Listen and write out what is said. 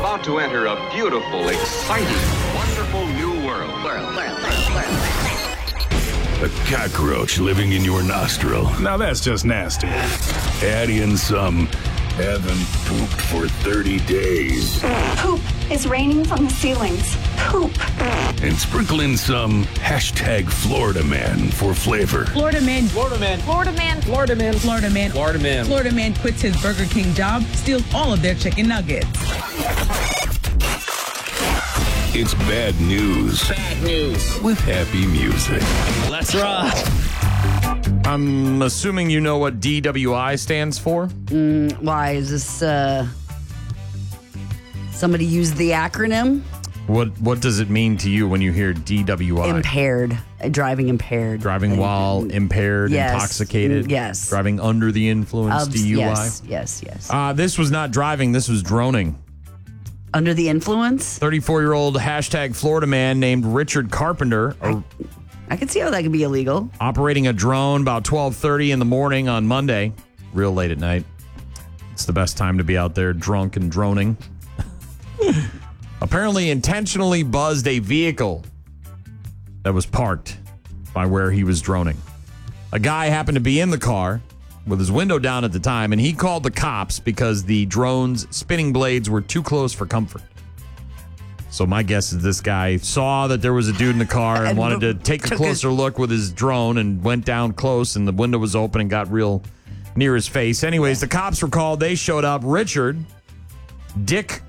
about to enter a beautiful, exciting, wonderful new world. A cockroach living in your nostril. Now that's just nasty. Add in some haven't pooped for 30 days. Poop is raining from the ceilings. Poop. And sprinkle in some hashtag Florida Man for flavor. Florida man. Florida man. Florida man. Florida man. Florida man. Florida man. Florida man quits his Burger King job, steals all of their chicken nuggets. It's bad news. Bad news. With happy music. Let's rock. I'm assuming you know what DWI stands for? Why is this? Somebody use the acronym? What does it mean to you when you hear DWI? Impaired. Driving impaired. Driving while impaired, Yes. intoxicated. Yes. Driving under the influence, DUI. Yes. This was not driving. This was droning. Under the influence? 34-year-old hashtag Florida man named Richard Carpenter I can see how that could be illegal. operating a drone about 12:30 in the morning on Monday, real late at night. It's the best time to be out there drunk and droning. Apparently intentionally buzzed a vehicle that was parked by where he was droning. A guy happened to be in the car with his window down at the time, and he called the cops because the drone's spinning blades were too close for comfort. So my guess is this guy saw that there was a dude in the car and wanted to take a closer look with his drone and went down close, and the window was open and got real near his face. Anyways, the cops were called. They showed up. Richard Dick